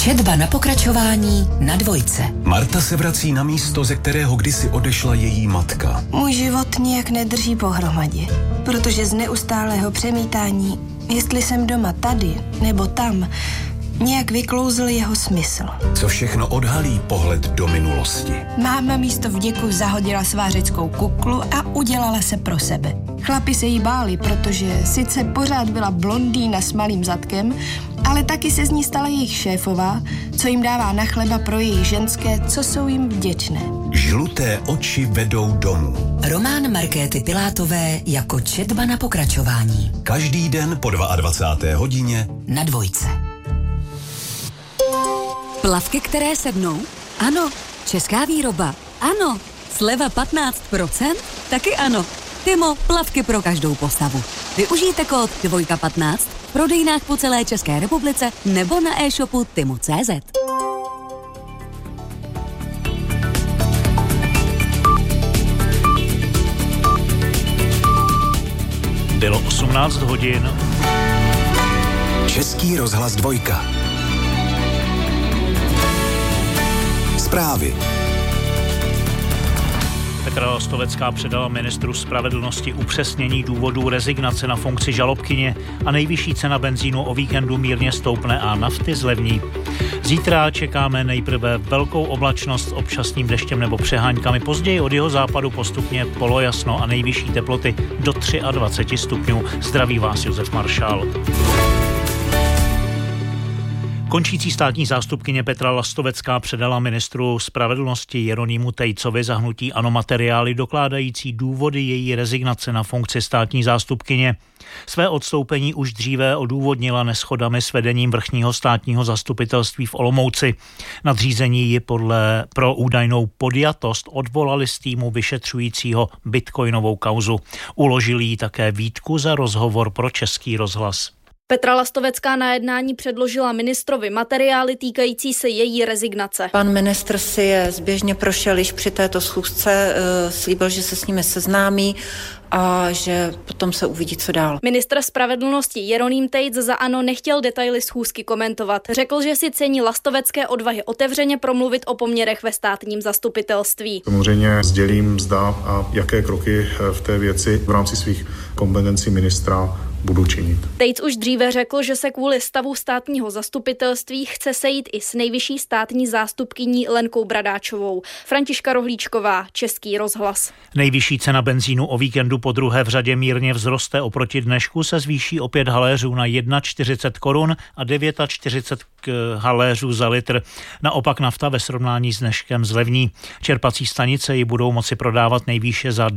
Četba na pokračování na Dvojce. Marta se vrací na místo, ze kterého kdysi odešla její matka. Můj život nijak nedrží pohromadě, protože z neustálého přemítání, jestli jsem doma tady nebo tam, nějak vyklouzl jeho smysl. Co všechno odhalí pohled do minulosti. Máma místo vděku zahodila svářeckou kuklu a udělala se pro sebe. Chlapi se jí báli, protože sice pořád byla blondýna s malým zadkem, ale taky se z ní stala jejich šéfová, co jim dává na chleba pro jejich ženské, co jsou jim vděčné. Žluté oči vedou domů. Román Markéty Pilátové jako Četba na pokračování. Každý den po 22. hodině na Dvojce. Plavky, které sednou? Ano. Česká výroba? Ano. Sleva 15%? Taky ano. Timo, plavky pro každou postavu. Využijte kód DVOJKA15 v prodejnách po celé České republice nebo na e-shopu timo.cz. Bylo 18 hodin. Český rozhlas Dvojka. Zprávy. Petra Lastovecká předala ministru spravedlnosti upřesnění důvodů rezignace na funkci žalobkyně a nejvyšší cena benzínu o víkendu mírně stoupne a nafty zlevní. Zítra čekáme nejprve velkou oblačnost s občasným deštěm nebo přeháňkami, později od jihozápadu postupně polojasno a nejvyšší teploty do 23 stupňů. Zdraví vás Josef Maršál. Končící státní zástupkyně Petra Lastovecká předala ministru spravedlnosti Jeronýmu Tejcovi za hnutí ANO materiály dokládající důvody její rezignace na funkci státní zástupkyně. Své odstoupení už dříve odůvodnila neshodami s vedením vrchního státního zastupitelství v Olomouci. Nadřízení ji pro údajnou podjatost odvolali z týmu vyšetřujícího bitcoinovou kauzu. Uložili jí také výtku za rozhovor pro Český rozhlas. Petra Lastovecká na jednání předložila ministrovi materiály týkající se její rezignace. Pan ministr si je zběžně prošel již při této schůzce, slíbil, že se s nimi seznámí a že potom se uvidí, co dál. Ministr spravedlnosti Jeroným Tejc za ANO nechtěl detaily schůzky komentovat. Řekl, že si cení Lastovecké odvahy otevřeně promluvit o poměrech ve státním zastupitelství. Samozřejmě sdělím, zda a jaké kroky v té věci v rámci svých kompetencí ministra budu činit. Tejc už dříve řekl, že se kvůli stavu státního zastupitelství chce sejít i s nejvyšší státní zástupkyní Lenkou Bradáčovou. Františka Rohlíčková, Český rozhlas. Nejvyšší cena benzínu o víkendu po druhé v řadě mírně vzroste, oproti dnešku se zvýší o 5 haléřů na 41 korun a 49 haléřů za litr. Naopak nafta ve srovnání s dneškem zlevní. Čerpací stanice ji budou moci prodávat nejvýše za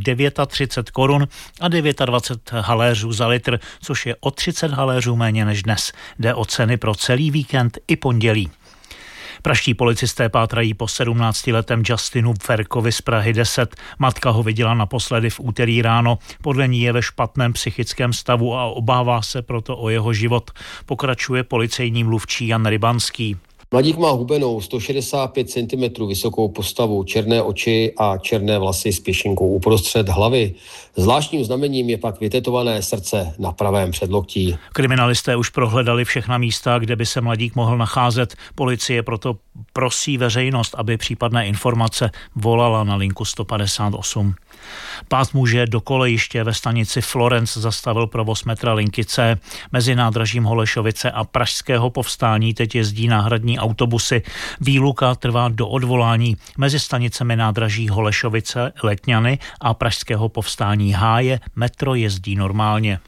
39 korun a 29 haléřů za litr, což je o 30 haléřů méně než dnes. Jde o ceny pro celý víkend i pondělí. Praští policisté pátrají po 17letém Justinu Ferkovi z Prahy 10. Matka ho viděla naposledy v úterý ráno. Podle ní je ve špatném psychickém stavu a obává se proto o jeho život. Pokračuje policejní mluvčí Jan Rybanský. Mladík má hubenou 165 cm vysokou postavu, černé oči a černé vlasy s pěšinkou uprostřed hlavy. Zvláštním znamením je pak vytetované srdce na pravém předloktí. Kriminalisté už prohledali všechna místa, kde by se mladík mohl nacházet. Policie proto prosí veřejnost, aby případné informace volala na linku 158. Pát muže do kolejiště ve stanici Florence zastavil provoz metra linky C. Mezi nádražím Holešovice a Pražského Povstání teď jezdí náhradní autobusy. Výluka trvá do odvolání. Mezi stanicemi nádraží Holešovice, Letňany a Pražského Povstání Háje metro jezdí normálně.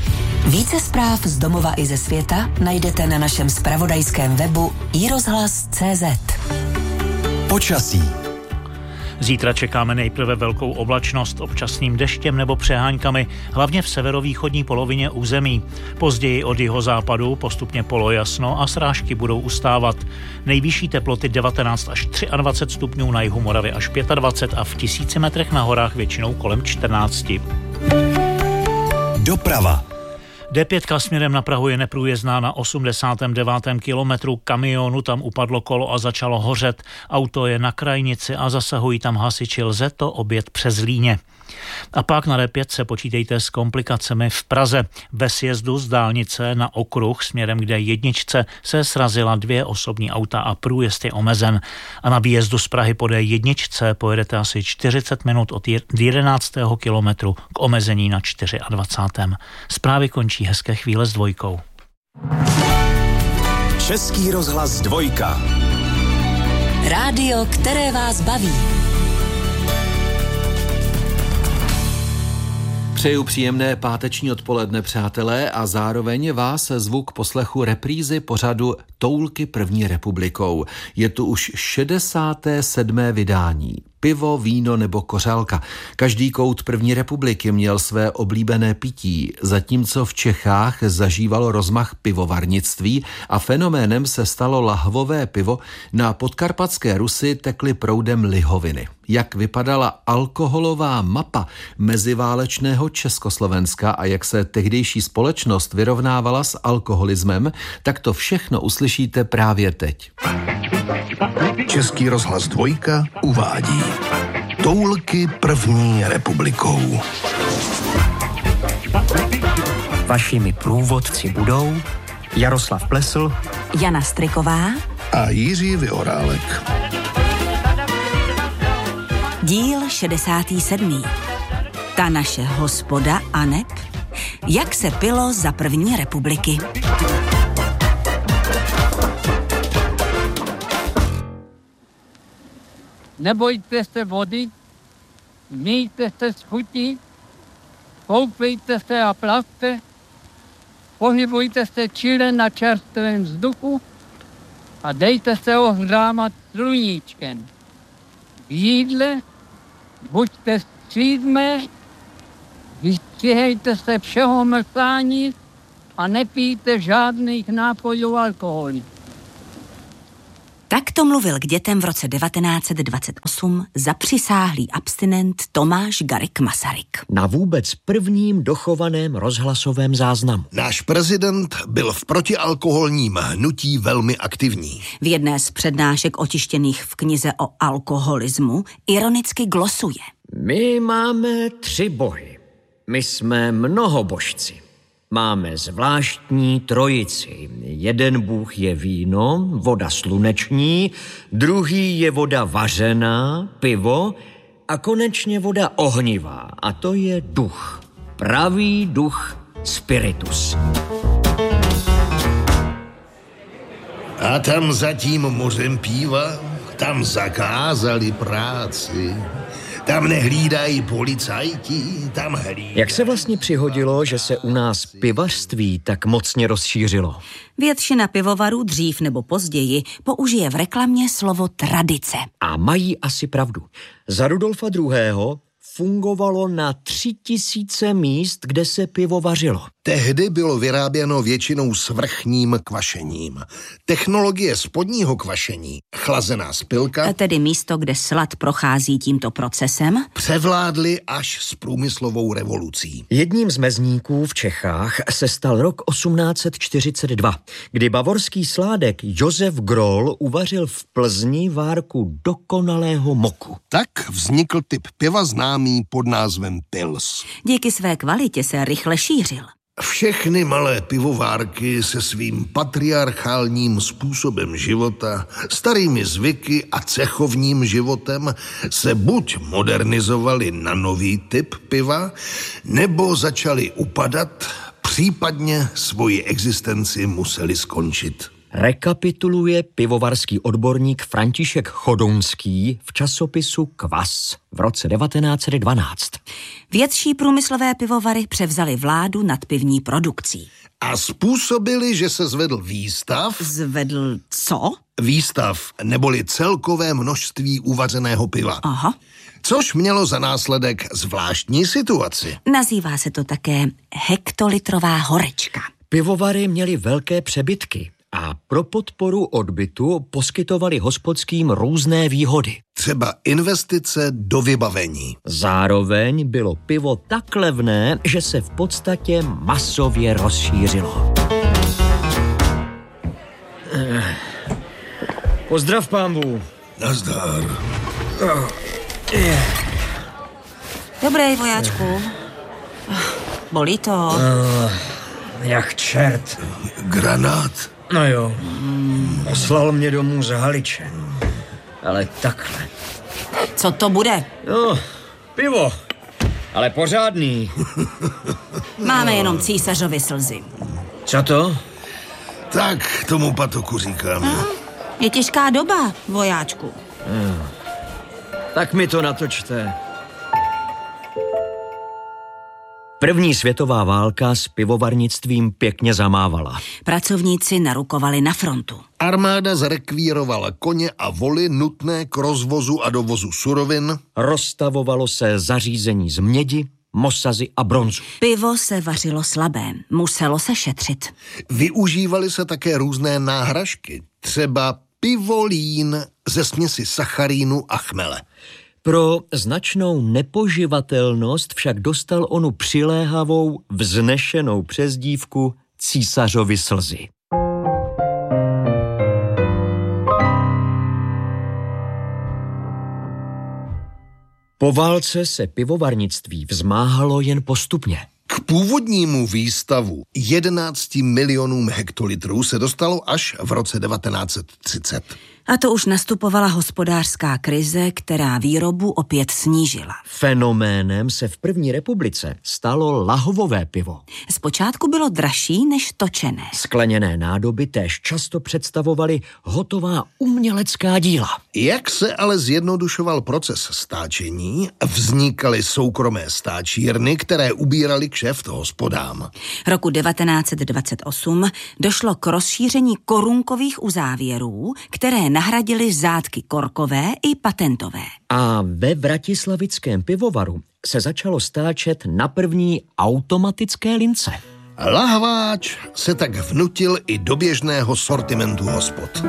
Více zpráv z domova i ze světa najdete na našem zpravodajském webu iRozhlas.cz. Počasí. Zítra čekáme nejprve velkou oblačnost občasným deštěm nebo přeháňkami, hlavně v severovýchodní polovině území. Později od jihozápadu postupně polojasno a srážky budou ustávat. Nejvyšší teploty 19 až 23 stupňů, na jihu Moravy až 25 a v 1000 metrech na horách většinou kolem 14. Doprava. D5 směrem na Prahu je neprůjezdná na 89. kilometru. Kamionu tam upadlo kolo a začalo hořet. Auto je na krajnici a zasahují tam hasiči. Lze to objet přes Líně. A pak na D5 se počítejte s komplikacemi v Praze. Ve sjezdu z dálnice na okruh směrem k D1 se srazila 2 osobní auta a průjezd je omezen. A na výjezdu z Prahy po D1 pojedete asi 40 minut od 11. kilometru k omezení na 24. Zprávy končí hezké chvíle s dvojkou. Český rozhlas Dvojka. Rádio, které vás baví. Přeju příjemné páteční odpoledne, přátelé, a zároveň vás zvu k poslechu reprízy pořadu Toulky první republikou. Je tu už 67. vydání. Pivo, víno nebo kořálka. Každý kout první republiky měl své oblíbené pití, zatímco v Čechách zažívalo rozmach pivovarnictví a fenoménem se stalo lahvové pivo, na podkarpatské Rusy tekly proudem lihoviny. Jak vypadala alkoholová mapa meziválečného Československa a jak se tehdejší společnost vyrovnávala s alkoholismem, tak to všechno uslyšíte právě teď. Český rozhlas Dvojka uvádí Toulky první republikou. Vašimi průvodci budou Jaroslav Plesl, Jana Striková a Jiří Vyhorálek. Díl 67. Ta naše hospoda aneb. Jak se pilo za první republiky. Nebojte se vody, mějte se s chutí, koupejte se a plavte, pohybujte se čile na čerstvém vzduchu a dejte se ohřámat sluníčkem. V jídle buďte střídmé, vystřihejte se všeho mlsání a nepijte žádných nápojů alkoholu. Tak to mluvil k dětem v roce 1928 zapřisáhlý abstinent Tomáš Garrigue Masaryk. na vůbec prvním dochovaném rozhlasovém záznamu. Náš prezident byl v protialkoholním hnutí velmi aktivní. V jedné z přednášek otištěných v knize o alkoholismu ironicky glosuje. My máme 3 bohy. My jsme mnohobožci. Máme zvláštní trojici. Jeden bůh je víno, voda sluneční, druhý je voda vařená, pivo a konečně voda ohnivá. A to je duch. Pravý duch spiritus. A tam za tím mořem píva, tam zakázali práci. Tam nehlídají policajti, tam hlídají. Jak se vlastně přihodilo, že se u nás pivařství tak mocně rozšířilo? Většina pivovarů dřív nebo později použije v reklamě slovo tradice. A mají asi pravdu. Za Rudolfa II. Fungovalo na 3000 míst, kde se pivo vařilo. Tehdy bylo vyráběno většinou svrchním kvašením. Technologie spodního kvašení, chlazená spilka, Tedy místo, kde slad prochází tímto procesem, převládly až s průmyslovou revolucí. Jedním z mezníků v Čechách se stal rok 1842, kdy bavorský sládek Josef Groll uvařil v Plzni várku dokonalého moku. Tak vznikl typ piva známý pod názvem Pils. díky své kvalitě se rychle šířil. Všechny malé pivovárky se svým patriarchálním způsobem života, starými zvyky a cechovním životem se buď modernizovaly na nový typ piva, nebo začaly upadat, případně svoji existenci museli skončit. Rekapituluje pivovarský odborník František Chodounský v časopisu Kvas v roce 1912. Větší průmyslové pivovary převzaly vládu nad pivní produkcí. A způsobili, že se zvedl výstav. Zvedl co? Výstav, neboli celkové množství uvařeného piva. Aha. Což mělo za následek zvláštní situaci. Nazývá se to také hektolitrová horečka. Pivovary měly velké přebytky a pro podporu odbytu poskytovali hospodským různé výhody. třeba investice do vybavení. Zároveň bylo pivo tak levné, že se v podstatě masově rozšířilo. Pozdrav, pánbů. Nazdar. Dobrý, vojáčku. Bolí to? Jak čert. Granát. No jo, poslal mě domů z Haliče. Ale takhle. Co to bude? No, pivo. Ale pořádný. Máme jenom císařovy slzy. Co to? Tak tomu patoku říkáme. Je těžká doba, vojáčku. Tak mi to natočte. První světová válka s pivovarnictvím pěkně zamávala. Pracovníci narukovali na frontu. Armáda zrekvírovala koně a voly nutné k rozvozu a dovozu surovin. Rozstavovalo se zařízení z mědi, mosazy a bronzu. Pivo se vařilo slabé, muselo se šetřit. Využívaly se také různé náhražky, třeba pivolín ze směsi sacharínu a chmele. Pro značnou nepoživatelnost však dostal onu přiléhavou, vznešenou přezdívku císařovy slzy. Po válce se pivovarnictví vzmáhalo jen postupně. K původnímu výstavu 11 milionům hektolitrů se dostalo až v roce 1930. A to už nastupovala hospodářská krize, která výrobu opět snížila. Fenoménem se v první republice stalo lahvové pivo. Zpočátku bylo dražší než točené. Skleněné nádoby též často představovaly hotová umělecká díla. Jak se ale zjednodušoval proces stáčení, vznikaly soukromé stáčírny, které ubíraly kšeft hospodám. Roku 1928 došlo k rozšíření korunkových uzávěrů, které nahradily zátky korkové i patentové. A ve vratislavickém pivovaru se začalo stáčet na první automatické lince. Lahváč se tak vnutil i do běžného sortimentu hospod.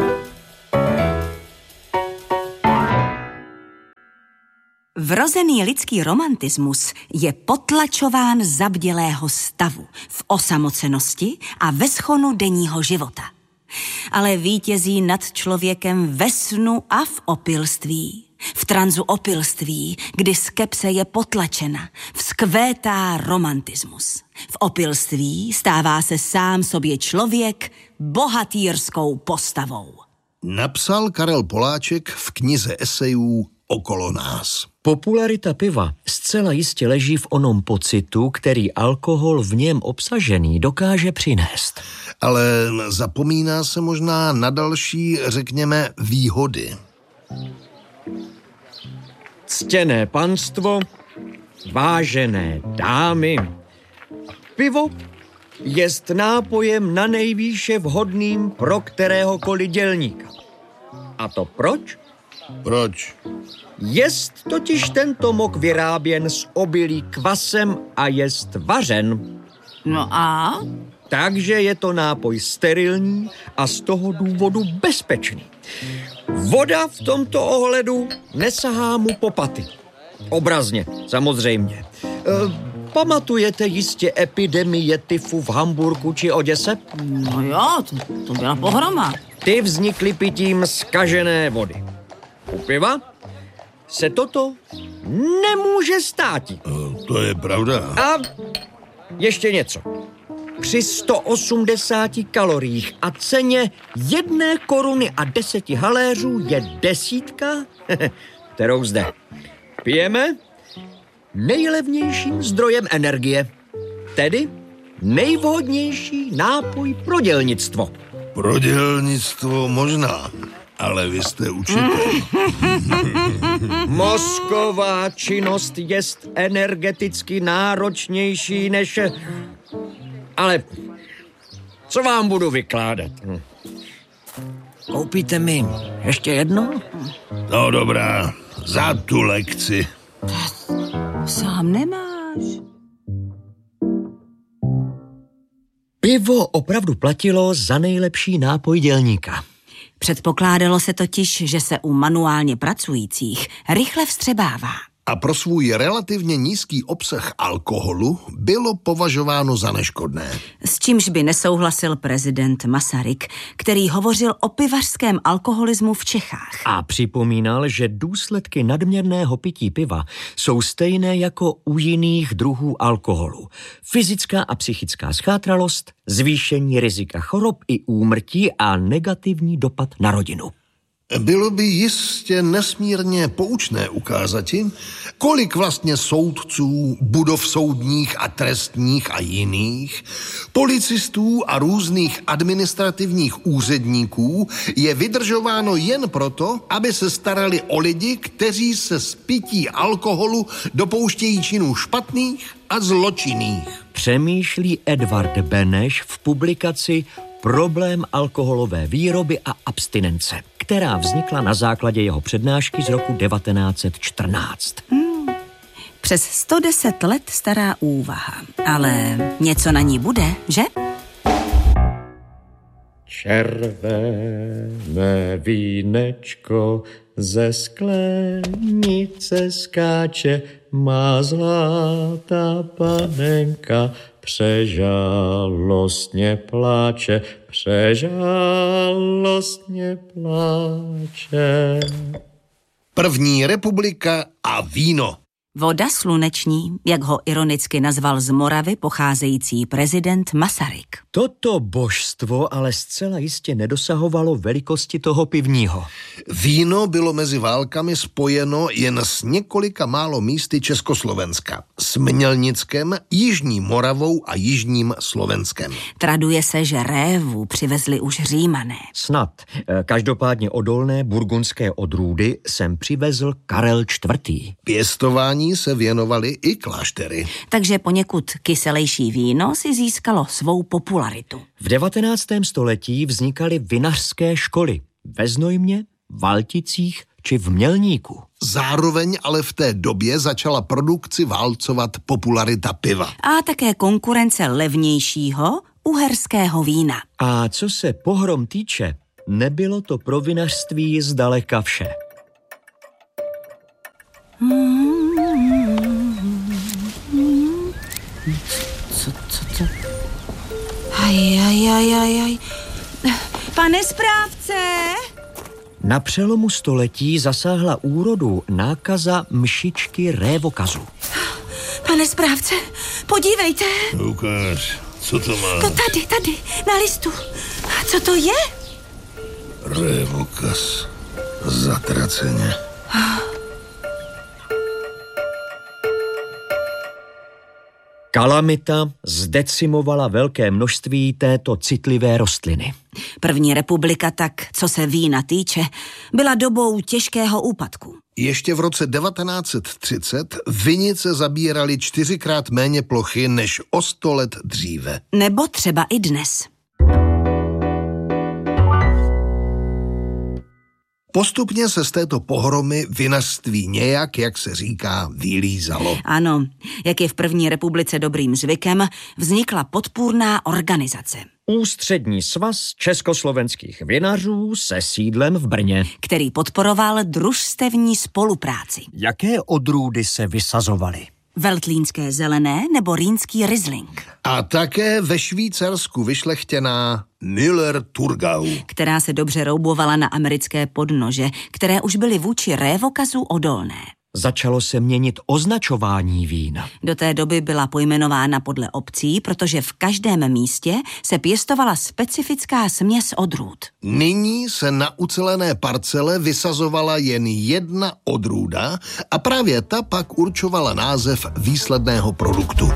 Vrozený lidský romantismus je potlačován zabdělého stavu, v osamocenosti a ve schonu denního života. Ale vítězí nad člověkem ve snu a v opilství. V tranzu opilství, kdy skepse je potlačena, vzkvétá romantismus. V opilství stává se sám sobě člověk bohatýrskou postavou. Napsal Karel Poláček v knize esejů Okolo nás. Popularita piva zcela jistě leží v onom pocitu, který alkohol v něm obsažený dokáže přinést. Ale zapomíná se možná na další, řekněme, výhody. Ctěné panstvo, vážené dámy, pivo jest nápojem na nejvýše vhodným pro kteréhokoliv dělníka. A to proč? Proč? Jest totiž tento mok vyráběn z obilí kvasem a jest vařen. No a? Takže je to nápoj sterilní a z toho důvodu bezpečný. Voda v tomto ohledu nesahá mu po paty. Obrazně, samozřejmě. Pamatujete jistě epidemie tyfu v Hamburku či Oděse? No jo, to byla pohroma. Ty vznikly pitím zkažené vody. U piva se toto nemůže státit. To je pravda. A ještě něco. Při 180 kaloriích a ceně 1 koruny a 10 haléřů je desítka, kterou zde pijeme, nejlevnějším zdrojem energie. Tedy nejvhodnější nápoj pro dělnictvo. Pro dělnictvo možná, ale vy jste učitel. Mozková činnost jest energeticky náročnější než... Ale co vám budu vykládat? Koupíte mi ještě jedno? No dobrá, za tu lekci. Sám nemáš. Pivo opravdu platilo za nejlepší nápoj dělníka. Předpokládalo se totiž, že se u manuálně pracujících rychle vstřebává. A pro svůj relativně nízký obsah alkoholu bylo považováno za neškodné. S čímž by nesouhlasil prezident Masaryk, který hovořil o pivařském alkoholismu v Čechách. A připomínal, že důsledky nadměrného pití piva jsou stejné jako u jiných druhů alkoholu. Fyzická a psychická schátralost, zvýšení rizika chorob i úmrtí a negativní dopad na rodinu. Bylo by jistě nesmírně poučné ukázati, kolik vlastně soudců, budov soudních a trestních a jiných, policistů a různých administrativních úředníků je vydržováno jen proto, aby se starali o lidi, kteří se z pití alkoholu dopouštějí činů špatných a zločinných. Přemýšlí Edvard Beneš v publikaci Problém alkoholové výroby a abstinence, která vznikla na základě jeho přednášky z roku 1914. Přes 110 let stará úvaha, ale něco na ní bude, že? Červené vínečko ze sklenice skáče, má zlatá panenka, přežalostně pláče, přežalostně pláče. První republika a víno. Voda sluneční, jak ho ironicky nazval z Moravy pocházející prezident Masaryk. Toto božstvo ale zcela jistě nedosahovalo velikosti toho pivního. Víno bylo mezi válkami spojeno jen s několika málo místy Československa. S Mělnickem, Jižní Moravou a Jižním Slovenskem. Traduje se, že révu přivezli už Římané. Snad. Každopádně odolné burgundské odrůdy sem přivezl Karel IV. Pěstování se věnovaly i kláštery. Takže poněkud kyselejší víno si získalo svou popularitu. V 19. století vznikaly vinařské školy ve Znojmě, Valticích či v Mělníku. Zároveň ale v té době začala produkci válcovat popularita piva. A také konkurence levnějšího uherského vína. A co se pohrom týče, nebylo to pro vinařství zdaleka vše. Co? Aj. Pane správce! Na přelomu století zasáhla úrodu nákaza mšičky révokazu. Pane správce, podívejte. Ukáž, co to má? To tady, na listu. Co to je? Révokaz. Zatraceně. Kalamita zdecimovala velké množství této citlivé rostliny. První republika tak, co se vína týče, byla dobou těžkého úpadku. Ještě v roce 1930 vinice zabíraly 4krát méně plochy než o 100 let dříve. Nebo třeba i dnes. Postupně se z této pohromy vinařství nějak, jak se říká, vylízalo. Ano, jak je v první republice dobrým zvykem, vznikla podpůrná organizace. Ústřední svaz československých vinařů se sídlem v Brně, který podporoval družstevní spolupráci. Jaké odrůdy se vysazovaly? Veltlínské zelené nebo rýnský Riesling. A také ve Švýcarsku vyšlechtěná Müller-Thurgau, která se dobře roubovala na americké podnože, které už byly vůči révokazu odolné. Začalo se měnit označování vína. Do té doby byla pojmenována podle obcí, protože v každém místě se pěstovala specifická směs odrůd. Nyní se na ucelené parcele vysazovala jen jedna odrůda a právě ta pak určovala název výsledného produktu.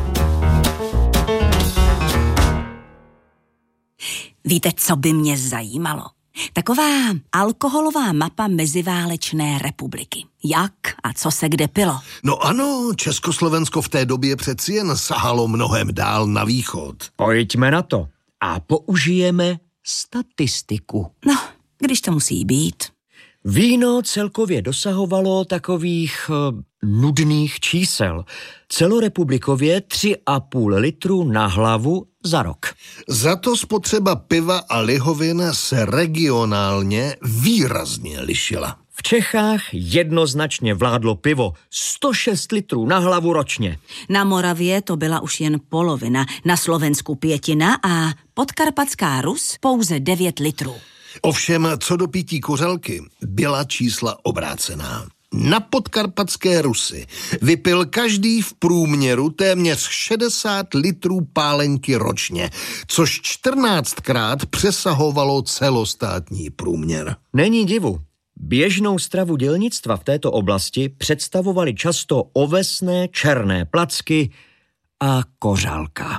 Víte, co by mě zajímalo? Taková alkoholová mapa meziválečné republiky. Jak a co se kde pilo? No ano, Československo v té době přeci jen sahalo mnohem dál na východ. Pojďme na to a použijeme statistiku. No, když to musí být. Víno celkově dosahovalo takových nudných čísel. Celorepublikově 3,5 litru na hlavu za rok. Za to spotřeba piva a lihovin se regionálně výrazně lišila. V Čechách jednoznačně vládlo pivo 106 litrů na hlavu ročně. Na Moravě to byla už jen polovina, na Slovensku 1/5 a podkarpatská Rus pouze 9 litrů. Ovšem, co do pití kořalky, byla čísla obrácená. Na podkarpatské Rusy vypil každý v průměru téměř 60 litrů pálenky ročně, což 14krát přesahovalo celostátní průměr. Není divu. Běžnou stravu dělnictva v této oblasti představovaly často ovesné černé placky a kořálka.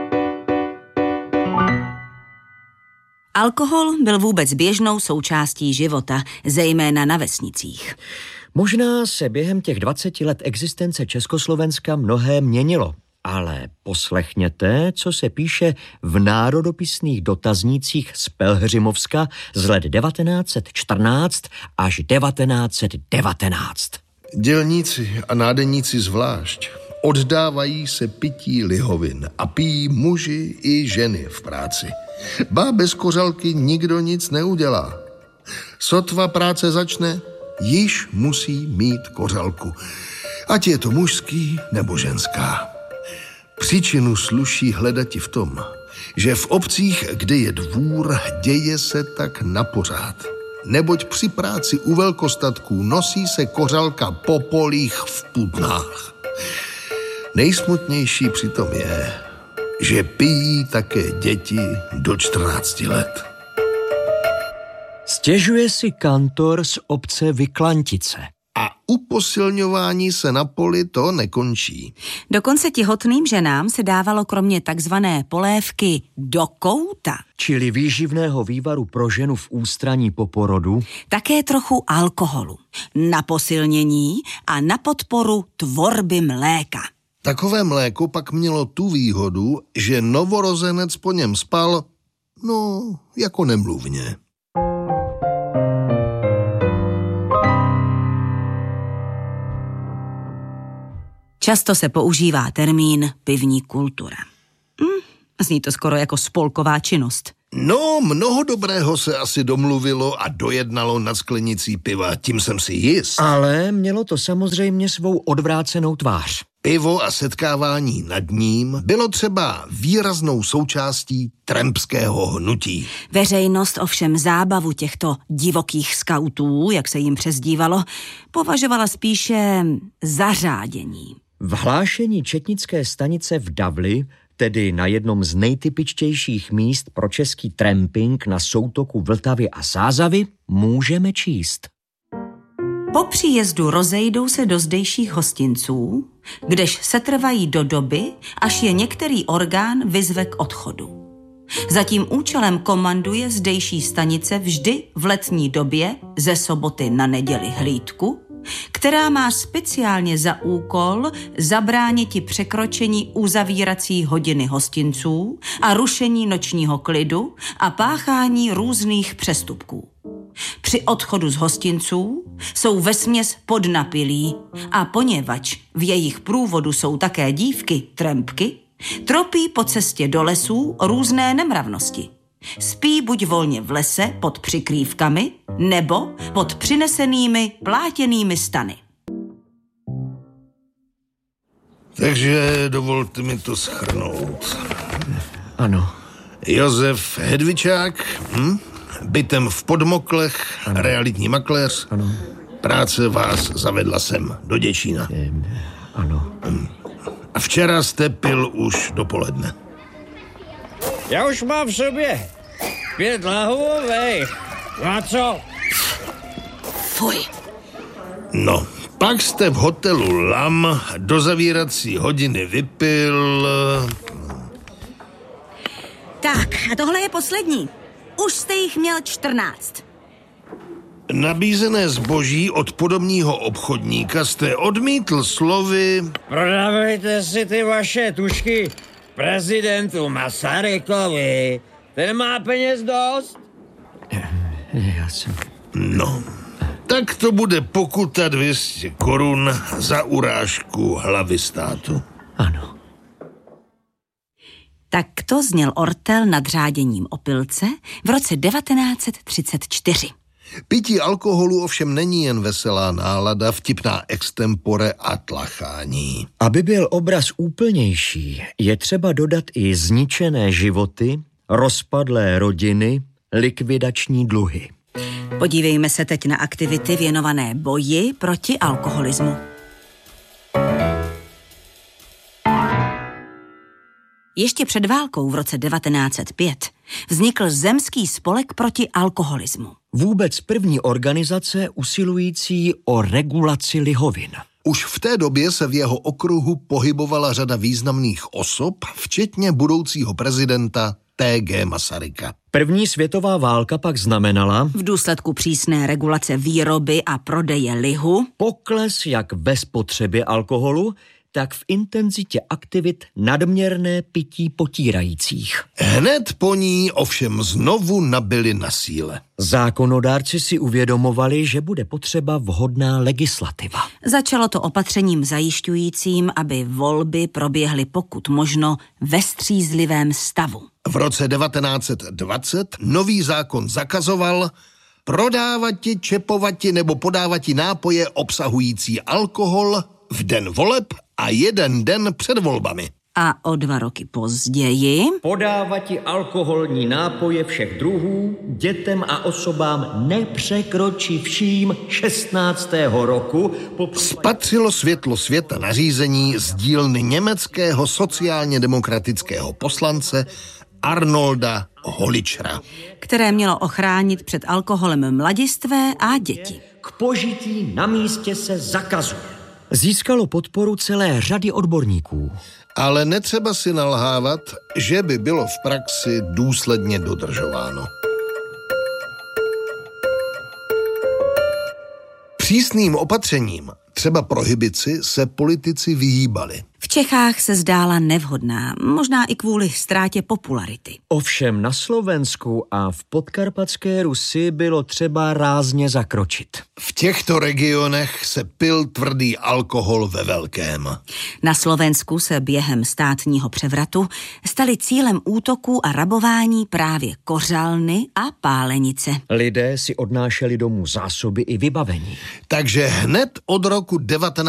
Alkohol byl vůbec běžnou součástí života, zejména na vesnicích. Možná se během těch 20 let existence Československa mnohé měnilo, ale poslechněte, co se píše v národopisných dotaznících z Pelhřimovska z let 1914 až 1919. Dělníci a nádeníci zvlášť oddávají se pití lihovin a pijí muži i ženy v práci. Ba bez kořalky nikdo nic neudělá. Sotva práce začne, již musí mít kořalku. Ať je to mužský nebo ženská. Příčinu sluší hledati v tom, že v obcích, kde je dvůr, děje se tak napořád. Neboť při práci u velkostatků nosí se kořalka po polích v putnách. Nejsmutnější přitom je, že pijí také děti do 14 let. Stěžuje si kantor z obce Vyklantice. A u posilňování se na poli to nekončí. Dokonce těhotným ženám se dávalo kromě takzvané polévky do kouta, čili výživného vývaru pro ženu v ústraní po porodu, také trochu alkoholu na posilnění a na podporu tvorby mléka. Takové mléko pak mělo tu výhodu, že novorozenec po něm spal, jako nemluvně. Často se používá termín pivní kultura. Zní to skoro jako spolková činnost. Mnoho dobrého se asi domluvilo a dojednalo nad sklenicí piva, tím jsem si jist. Ale mělo to samozřejmě svou odvrácenou tvář. Pivo a setkávání nad ním bylo třeba výraznou součástí trampského hnutí. Veřejnost ovšem zábavu těchto divokých skautů, jak se jim přezdívalo, považovala spíše za řádění. V hlášení četnické stanice v Davli, tedy na jednom z nejtypičtějších míst pro český tramping na soutoku Vltavy a Sázavy, můžeme číst. Po příjezdu rozejdou se do zdejších hostinců, kdež setrvají do doby, až je některý orgán vyzve k odchodu. Za tím účelem komanduje zdejší stanice vždy v letní době ze soboty na neděli hlídku, která má speciálně za úkol zabrániti překročení uzavírací hodiny hostinců a rušení nočního klidu a páchání různých přestupků. Při odchodu z hostinců jsou vesměs podnapilí a poněvadž v jejich průvodu jsou také dívky, trampky, tropí po cestě do lesů různé nemravnosti. Spí buď volně v lese pod přikrývkami, nebo pod přinesenými plátěnými stany. Takže dovolte mi to shrnout. Ano. Josef Hedvičák, bytem v Podmoklech, ano. Realitní makléř. Ano. Práce vás zavedla sem do Děčína. Ano. A včera jste pil už dopoledne. Já už mám v sobě 5 lahůvek. A co? Fuj. Pak jste v hotelu Lam do zavírací hodiny vypil... Tak, a tohle je poslední. Už jste jich měl 14. Nabízené zboží od podobního obchodníka jste odmítl slovy... Prodávejte si ty vaše tušky prezidentu Masarykovi. Ten má peněz dost? Já jsem... Tak to bude pokuta 200 korun za urážku hlavy státu. Ano. Takto zněl ortel nad řáděním opilce v roce 1934. Pití alkoholu ovšem není jen veselá nálada, vtipná extempore a tlachání. Aby byl obraz úplnější, je třeba dodat i zničené životy, rozpadlé rodiny, likvidační dluhy. Podívejme se teď na aktivity věnované boji proti alkoholismu. Ještě před válkou v roce 1905 vznikl Zemský spolek proti alkoholismu. Vůbec první organizace usilující o regulaci lihovin. Už v té době se v jeho okruhu pohybovala řada významných osob, včetně budoucího prezidenta T.G. Masaryka. První světová válka pak znamenala v důsledku přísné regulace výroby a prodeje lihu pokles jak ve spotřebě alkoholu, tak v intenzitě aktivit nadměrné pití potírajících. Hned po ní ovšem znovu nabyli na síle. Zákonodárci si uvědomovali, že bude potřeba vhodná legislativa. Začalo to opatřením zajišťujícím, aby volby proběhly pokud možno ve střízlivém stavu. V roce 1920 nový zákon zakazoval prodávati, čepovati nebo podávati nápoje obsahující alkohol v den voleb a jeden den před volbami. A o 2 roky později podávati alkoholní nápoje všech druhů dětem a osobám nepřekročivším 16. roku. Spatřilo světlo světa nařízení z dílny německého sociálně demokratického poslance Arnolda Holičera, které mělo ochránit před alkoholem mladistvé a děti. K požití na místě se zakazuje. Získalo podporu celé řady odborníků. Ale netřeba si nalhávat, že by bylo v praxi důsledně dodržováno. Přísným opatřením, třeba prohibici, se politici vyhýbali. V Čechách se zdála nevhodná, možná i kvůli ztrátě popularity. Ovšem na Slovensku a v Podkarpatské Rusi bylo třeba rázně zakročit. V těchto regionech se pil tvrdý alkohol ve velkém. Na Slovensku se během státního převratu staly cílem útoků a rabování právě kořalny a pálenice. Lidé si odnášeli domů zásoby i vybavení. Takže hned od roku 19